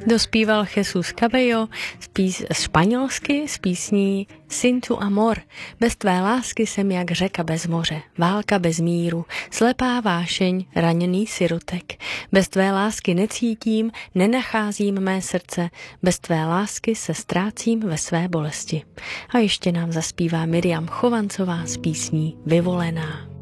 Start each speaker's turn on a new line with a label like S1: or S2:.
S1: Dospíval Jesus Cabello španělsky s písní Sin tu amor. Bez tvé lásky jsem jak řeka bez moře, válka bez míru, slepá vášeň, raněný sirotek. Bez tvé lásky necítím, nenacházím mé srdce, bez tvé lásky se ztrácím ve své bolesti. A ještě nám zaspívá Miriam Chovancová s písní Vyvolená.